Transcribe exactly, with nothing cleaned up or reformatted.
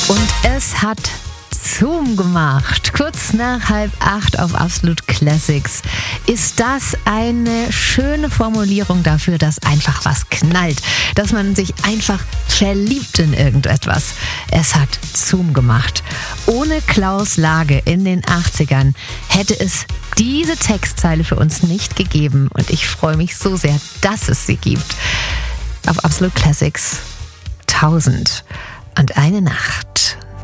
Und es hat Zoom gemacht. Kurz nach halb acht auf Absolut Classics. Ist das eine schöne Formulierung dafür, dass einfach was knallt? Dass man sich einfach verliebt in irgendetwas. Es hat Zoom gemacht. Ohne Klaus Lage in den achtzigern hätte es diese Textzeile für uns nicht gegeben. Und ich freue mich so sehr, dass es sie gibt. Auf Absolut Classics tausend und eine Nacht.